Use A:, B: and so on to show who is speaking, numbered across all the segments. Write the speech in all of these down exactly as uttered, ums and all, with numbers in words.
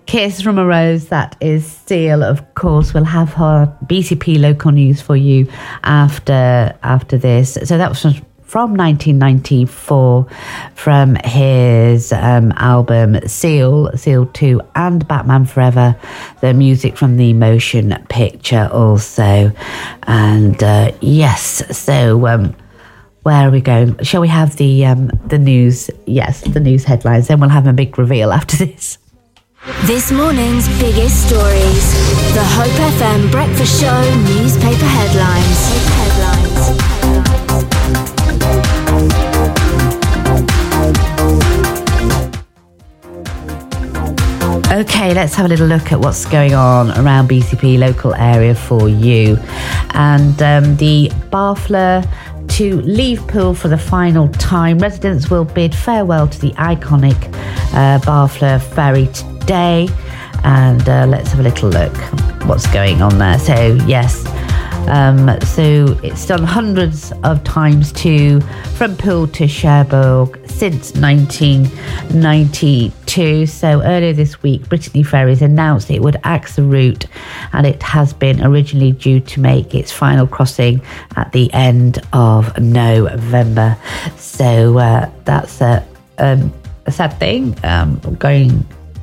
A: Kiss from a Rose, that is Seal. Of course, we'll have her B C P local news for you after after this. So that was from nineteen ninety-four, from his um, album Seal, Seal two, and Batman Forever, the music from the motion picture also. And uh, yes, so um, where are we going? Shall we have the um, the news? Yes, the news headlines. Then we'll have a big reveal after this.
B: This morning's biggest stories. The Hope F M Breakfast Show newspaper headlines. Headlines.
A: Okay, let's have a little look at what's going on around B C P local area for you. And um, the Barfla to leave Poole for the final time. Residents will bid farewell to the iconic uh, Barfla ferry today. And uh, let's have a little look what's going on there. So, yes. Um, so it's done hundreds of times to from Poole to Cherbourg since nineteen ninety-two. So earlier this week, Brittany Ferries announced it would axe the route, and it has been originally due to make its final crossing at the end of November. So uh, that's a, um, a sad thing, um, going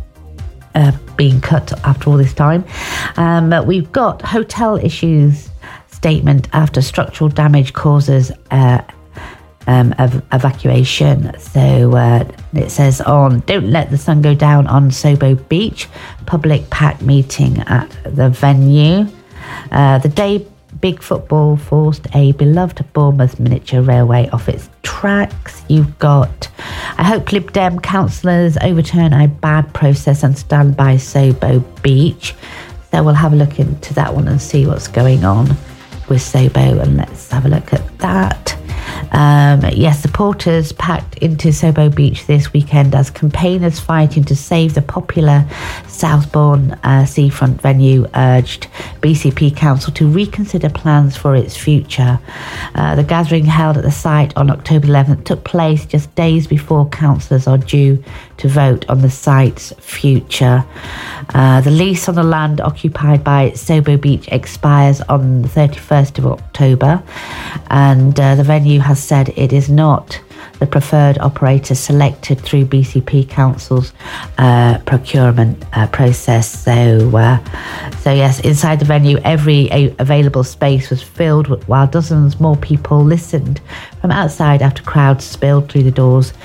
A: uh, being cut after all this time. Um, but we've got hotel issues statement after structural damage causes uh, um, ev- evacuation. So uh, it says on Don't Let the Sun Go Down on Sobo Beach, public pack meeting at the venue. Uh, the day big football forced a beloved Bournemouth miniature railway off its tracks. You've got I hope Lib Dem councillors overturn a bad process and stand by Sobo Beach. So we'll have a look into that one and see what's going on with Sobo, and let's have a look at that. Um, yes, supporters packed into Sobo Beach this weekend as campaigners fighting to save the popular Southbourne uh, seafront venue urged B C P Council to reconsider plans for its future. Uh, the gathering held at the site on October eleventh took place just days before councillors are due to vote on the site's future. Uh, the lease on the land occupied by Sobo Beach expires on the thirty-first of October, and uh, the venue has said it is not the preferred operator selected through B C P Council's uh, procurement uh, process. So, uh, so yes, inside the venue, every a- available space was filled, while dozens more people listened from outside after crowds spilled through the doors